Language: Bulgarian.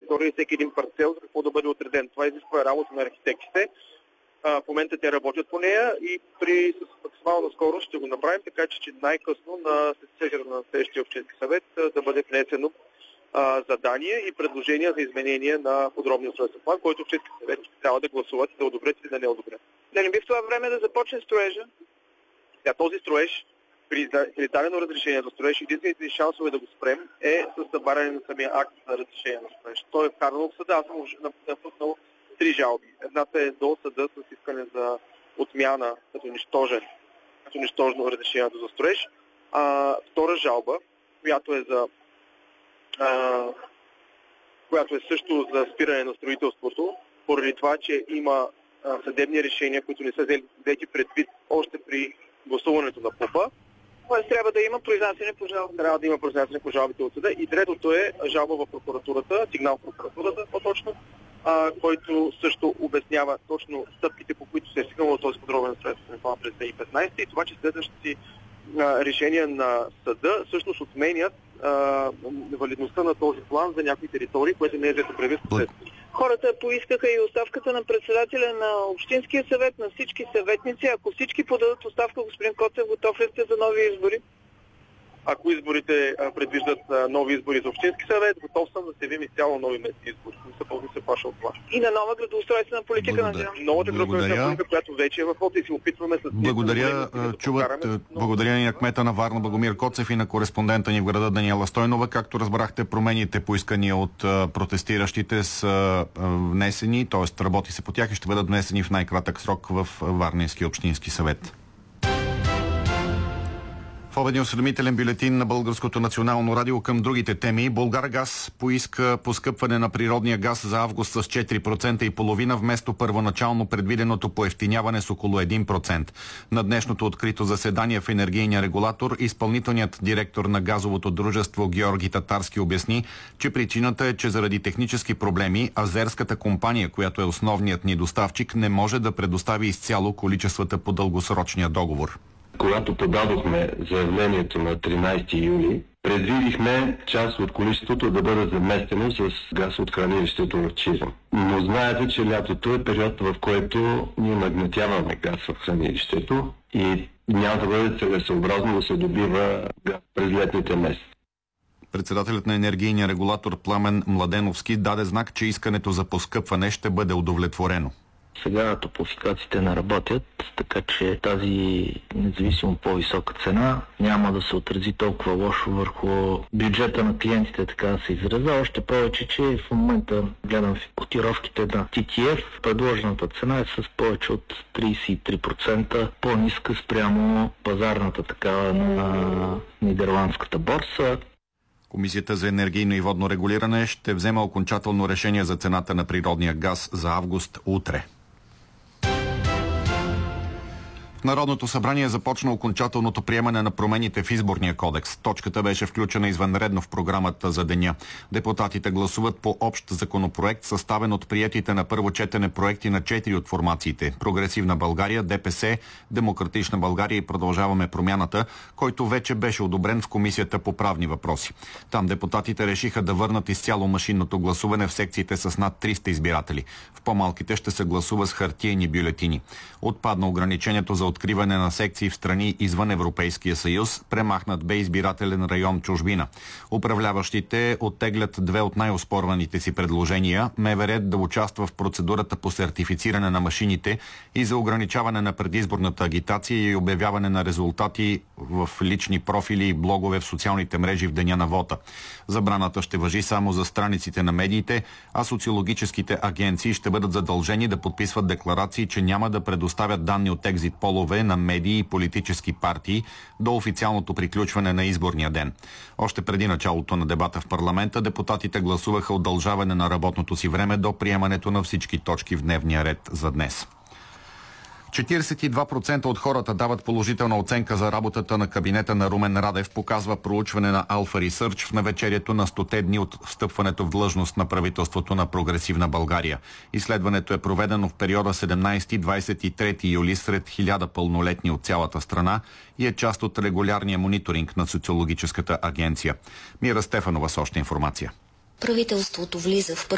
територия и всеки един парцел, за какво да бъде отреден. Това изисква работа на архитектите. В момента те работят по нея и с максимална скорост ще го направим, така че най-късно на сесията на следващия общински съвет да бъде внесено задание и предложения за изменение на подробния устройствен план, който общински съвет трябва да гласуват, да одобрят или да не одобрят. Да не би в това време да започне строежа? Този строеж, при дадено разрешение за строеж, единствените шансове да го спрем е с събаряне на самия акт за разрешение на строеж. Той е вкарано в съда. Аз съм напуснал 3 жалби. Едната е до съда с искане за отмяна като нищожно разрешението за строеж. Втора жалба, която е също за спиране на строителството, поради това, че има съдебни решения, които не са взети предвид още при гласуването на ПУП-а. Тоест трябва да има произнасяне по жалбите. Трябва да има произнасяне по жалбите от съда. И третото е жалба в прокуратурата, сигнал в прокуратурата, по-точно, който също обяснява точно стъпките, по които се е стигнало този подробен устройствен план през 2015 и това, че следващите решения на съда всъщност отменят валидността на този план за някои територии, което не е взето предвид. Хората поискаха и оставката на председателя на Общинския съвет, на всички съветници. Ако всички подадат оставка, господин Коцев, готов ли сте за нови избори? Ако изборите предвиждат нови избори за Общински съвет, готов съм да се явим изцяло нови местни избори. Не се плаша от това. И на нова градоустройствена политика на земя. Новата градоустройствена политика, която вече е в ход и се опитваме с... Благодаря и на кмета на Варна Благомир Коцев и на кореспондента ни в града Даниела Стойнова. Както разбрахте, промените поискани от протестиращите са внесени, т.е. работи се по тях и ще бъдат внесени в най-кратък срок в Варненски общински съвет. В обедния осведомителен бюлетин на Българското национално радио към другите теми, Булгаргаз поиска поскъпване на природния газ за август с 4,5% вместо първоначално предвиденото поевтиняване с около 1%. На днешното открито заседание в енергийния регулатор изпълнителният директор на газовото дружество Георги Татарски обясни, че причината е, че заради технически проблеми азерската компания, която е основният ни доставчик, не може да предостави изцяло количествата по дългосрочния договор. Когато подадохме заявлението на 13 юли, предвидихме част от количеството да бъде заместено с газ от хранилището в Чирен. Но знаете, че лятото е период, в който ние нагнетяваме газ в хранилището и няма да бъде целесъобразно да се добива газ през летните месеци. Председателят на енергийния регулатор Пламен Младеновски даде знак, че искането за поскъпване ще бъде удовлетворено. Сега топлофикациите не работят, така че тази независимо по-висока цена няма да се отрази толкова лошо върху бюджета на клиентите, така да се израза. Още повече, че в момента гледам котировките на TTF, предложената цена е с повече от 33% по-ниска спрямо пазарната такава на нидерландската борса. Комисията за енергийно и водно регулиране ще взема окончателно решение за цената на природния газ за август утре. В Народното събрание започна окончателното приемане на промените в изборния кодекс. Точката беше включена извънредно в програмата за деня. Депутатите гласуват по общ законопроект, съставен от приетите на първо четене проекти на 4 от формациите: Прогресивна България, ДПС, Демократична България и Продължаваме промяната, който вече беше одобрен в Комисията по правни въпроси. Там депутатите решиха да върнат изцяло машинното гласуване в секциите с над 300 избиратели. В по-малките ще се гласува с хартиени бюлетини. Отпадна ограничението за откриване на секции в страни извън Европейския съюз, премахнат бе избирателен район чужбина. Управляващите оттеглят 2 от най-оспорваните си предложения: МВР да участва в процедурата по сертифициране на машините и за ограничаване на предизборната агитация и обявяване на резултати в лични профили и блогове в социалните мрежи в деня на вота. Забраната ще важи само за страниците на медиите, а социологическите агенции ще бъдат задължени да подписват декларации, че няма да предоставят данни от екзит полове на медии и политически партии до официалното приключване на изборния ден. Още преди началото на дебата в парламента, депутатите гласуваха удължаване на работното си време до приемането на всички точки в дневния ред за днес. 42% от хората дават положителна оценка за работата на кабинета на Румен Радев, показва проучване на Alpha Research в навечерието на 100 дни от встъпването в длъжност на правителството на Прогресивна България. Изследването е проведено в периода 17-23 юли сред 1000 пълнолетни от цялата страна и е част от регулярния мониторинг на социологическата агенция. Мира Стефанова с още информация. Правителството влиза в